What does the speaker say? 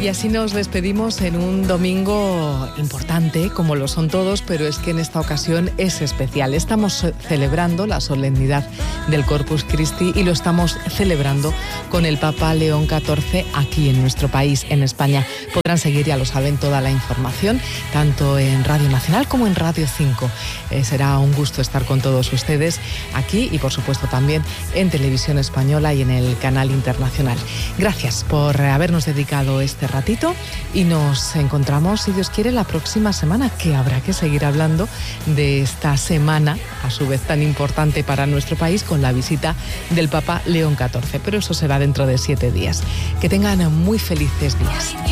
Y así nos despedimos en un domingo importante, como lo son todos, pero es que en esta ocasión es especial. Estamos celebrando la solemnidad del Corpus Christi y lo estamos celebrando con el Papa León XIV aquí en nuestro país, en España. Podrán seguir, ya lo saben, toda la información, tanto en Radio Nacional como en Radio 5. Será un gusto estar con todos ustedes aquí y, por supuesto, también en Televisión Española y en el canal internacional. Gracias por habernos dedicado este ratito y nos encontramos, si Dios quiere, la próxima semana, que habrá que seguir hablando de esta semana, a su vez tan importante para nuestro país, con la visita del Papa León XIV. Pero eso será dentro de 7 días. Que tengan muy felices días.